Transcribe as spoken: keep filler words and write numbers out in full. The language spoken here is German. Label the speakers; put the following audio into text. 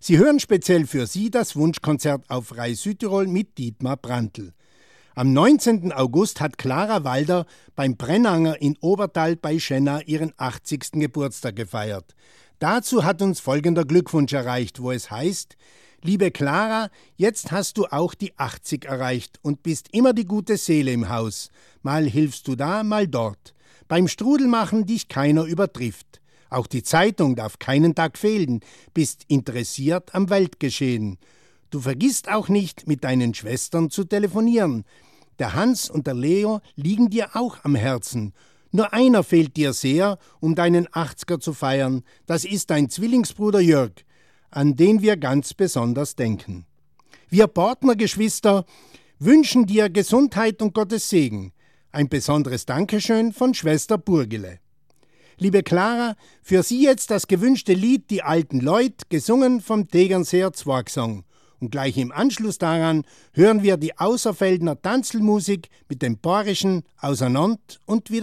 Speaker 1: Sie hören speziell für Sie das Wunschkonzert auf Rai Südtirol mit Dietmar Brandl. Am neunzehnten August hat Clara Walder beim Brennanger in Obertal bei Schenna ihren achtzigsten Geburtstag gefeiert. Dazu hat uns folgender Glückwunsch erreicht, wo es heißt: Liebe Clara, jetzt hast du auch die achtzig erreicht und bist immer die gute Seele im Haus. Mal hilfst du da, mal dort. Beim Strudelmachen dich keiner übertrifft. Auch die Zeitung darf keinen Tag fehlen, bist interessiert am Weltgeschehen. Du vergisst auch nicht, mit deinen Schwestern zu telefonieren. Der Hans und der Leo liegen dir auch am Herzen. Nur einer fehlt dir sehr, um deinen achtziger zu feiern. Das ist dein Zwillingsbruder Jörg, an den wir ganz besonders denken. Wir Partnergeschwister wünschen dir Gesundheit und Gottes Segen. Ein besonderes Dankeschön von Schwester Burgele. Liebe Clara, für Sie jetzt das gewünschte Lied Die alten Leut, gesungen vom Tegernseer Zwergsong. Und gleich im Anschluss daran hören wir die Außerfeldner Tanzelmusik mit dem Bayerischen Auseinander und wieder